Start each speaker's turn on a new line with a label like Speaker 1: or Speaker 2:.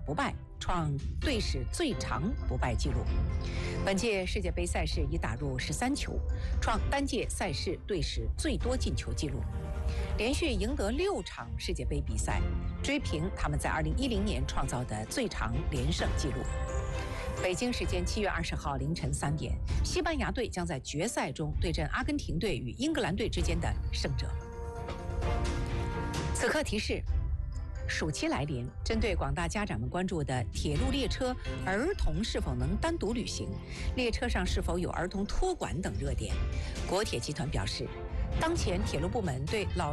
Speaker 1: 不败，创队史最长不败纪录。本届世界杯赛事已打入13球，创单届赛事队史最多进球纪录。连续赢得6场世界杯比赛，追平他们在2010年创造的最长连胜纪录。北京时间7月20号凌晨3点，西班牙队将在决赛中对阵阿根廷队与英格兰队之间的胜者。此刻提示：暑期来临，针对广大家长们关注的铁路列车儿童是否能单独旅行，列车上是否有儿童托管等热点，国铁集团表示，当前铁路部门对老